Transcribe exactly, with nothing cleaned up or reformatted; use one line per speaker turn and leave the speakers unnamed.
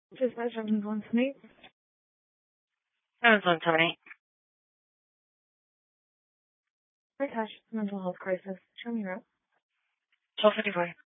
Dispatch seven one seven eight.
seven one seven eight.
High Cash mental health crisis. Show me your route.
twelve fifty-four.